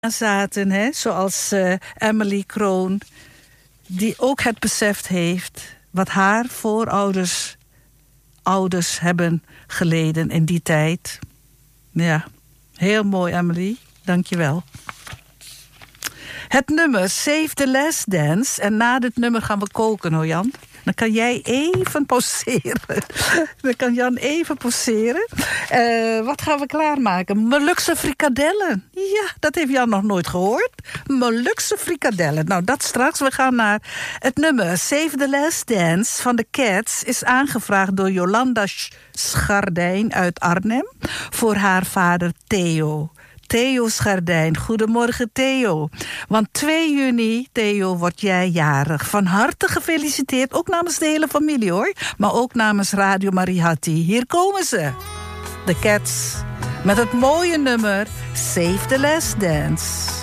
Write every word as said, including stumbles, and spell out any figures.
zaten, hè, zoals uh, Emily Kroon, die ook het beseft heeft wat haar voorouders ouders hebben geleden in die tijd. Ja, heel mooi, Emily. Dank je wel. Het nummer Save the Last Dance. En na dit nummer gaan we koken, hoor Jan. Dan kan jij even poseren. Dan kan Jan even poseren. Uh, wat gaan we klaarmaken? Molukse frikadellen. Ja, dat heeft Jan nog nooit gehoord. Molukse frikadellen. Nou, dat straks. We gaan naar het nummer Save the Last Dance van de Cats. Is aangevraagd door Jolanda Schardijn uit Arnhem. Voor haar vader Theo. Theo Schardijn. Goedemorgen, Theo. Want twee juni, Theo, word jij jarig. Van harte gefeliciteerd. Ook namens de hele familie, hoor. Maar ook namens Radio Marihati. Hier komen ze. De Cats. Met het mooie nummer Save the Last Dance.